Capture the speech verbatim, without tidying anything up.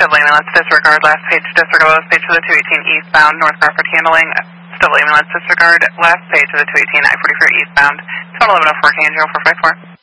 Still ambulance, disregard, last page, disregard, last page to the two eighteen eastbound, North Crawford handling. Still ambulance, disregard, last page of the two eighteen I forty-four eastbound. Total eleven oh four, K N G zero four five four.